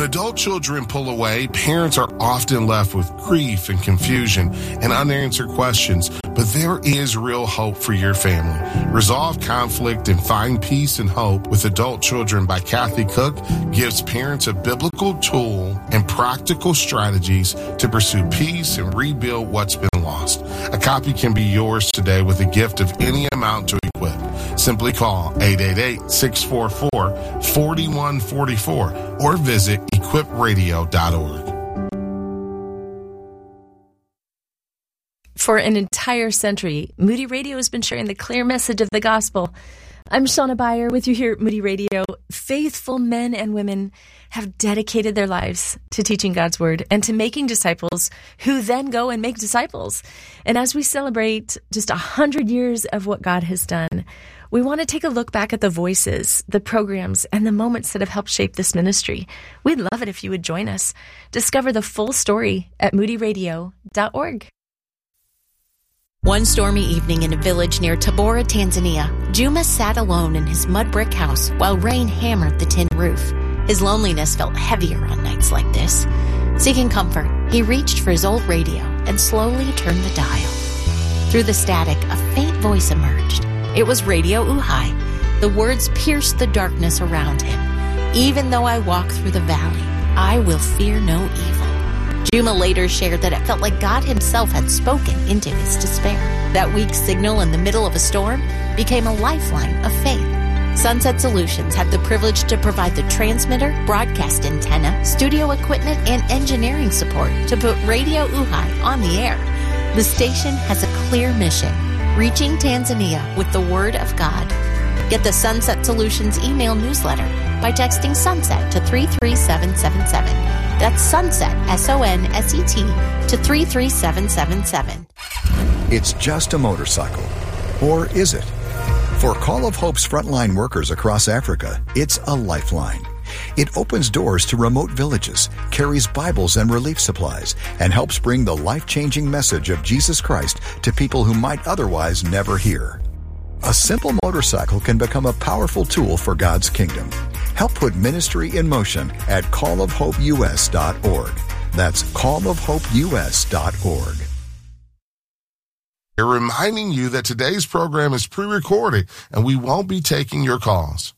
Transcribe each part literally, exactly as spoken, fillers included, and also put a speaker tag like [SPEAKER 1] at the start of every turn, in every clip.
[SPEAKER 1] When adult children pull away, parents are often left with grief and confusion and unanswered questions, but there is real hope for your family. Resolve conflict and find peace and hope with Adult Children by Kathy Cook gives parents a biblical tool and practical strategies to pursue peace and rebuild what's been lost. A copy can be yours today with a gift of any amount to equip. Simply call eight eight eight, six four four, four one four four or visit equip radio dot org.
[SPEAKER 2] For an entire century, Moody Radio has been sharing the clear message of the gospel. I'm Shauna Beyer with you here at Moody Radio. Faithful men and women have dedicated their lives to teaching God's word and to making disciples who then go and make disciples. And as we celebrate just a hundred years of what God has done, we want to take a look back at the voices, the programs, and the moments that have helped shape this ministry. We'd love it if you would join us. Discover the full story at moody radio dot org.
[SPEAKER 3] One stormy evening in a village near Tabora, Tanzania, Juma sat alone in his mud brick house while rain hammered the tin roof. His loneliness felt heavier on nights like this. Seeking comfort, he reached for his old radio and slowly turned the dial. Through the static, a faint voice emerged. It was Radio Uhai. The words pierced the darkness around him. Even though I walk through the valley, I will fear no evil. Juma later shared that it felt like God himself had spoken into his despair. That weak signal in the middle of a storm became a lifeline of faith. Sunset Solutions had the privilege to provide the transmitter, broadcast antenna, studio equipment, and engineering support to put Radio Uhai on the air. The station has a clear mission, reaching Tanzania with the Word of God. Get the Sunset Solutions email newsletter by texting SUNSET to three three seven seven seven. That's SUNSET, S O N S E T, to three three seven seven seven.
[SPEAKER 4] It's just a motorcycle. Or is it? For Call of Hope's frontline workers across Africa, it's a lifeline. It opens doors to remote villages, carries Bibles and relief supplies, and helps bring the life-changing message of Jesus Christ to people who might otherwise never hear. A simple motorcycle can become a powerful tool for God's kingdom. Help put ministry in motion at call of hope u s dot org. That's call of hope u s dot org.
[SPEAKER 1] We're reminding you that today's program is pre-recorded and we won't be taking your calls.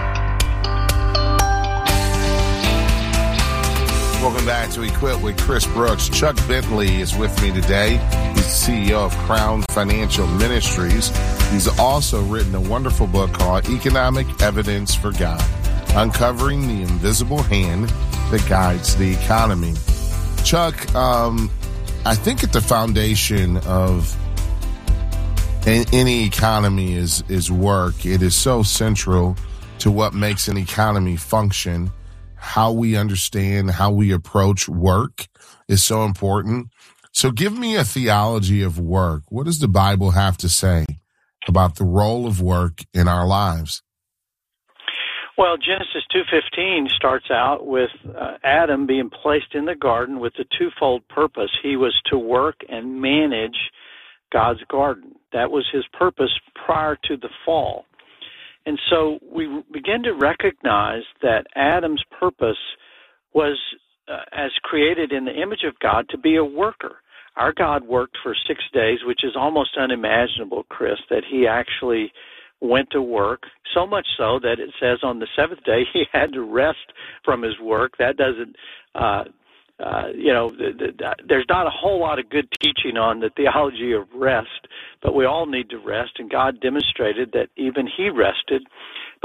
[SPEAKER 1] Welcome back to Equip with Chris Brooks. Chuck Bentley is with me today. He's the C E O of Crown Financial Ministries. He's also written a wonderful book called Economic Evidence for God, Uncovering the Invisible Hand that Guides the Economy. Chuck, um, I think at the foundation of any economy is, is work. It is so central to what makes an economy function. How we understand, how we approach work is so important. So give me a theology of work. What does the Bible have to say about the role of work in our lives?
[SPEAKER 5] Well, Genesis two fifteen starts out with uh, Adam being placed in the garden with a twofold purpose. He was to work and manage God's garden. That was his purpose prior to the fall. And so we begin to recognize that Adam's purpose was, uh, as created in the image of God, to be a worker. Our God worked for six days, which is almost unimaginable, Chris, that he actually went to work, so much so that it says on the seventh day he had to rest from his work. That doesn't, uh, uh, you know, th- th- there's not a whole lot of good teaching on the theology of rest, but we all need to rest, and God demonstrated that even he rested.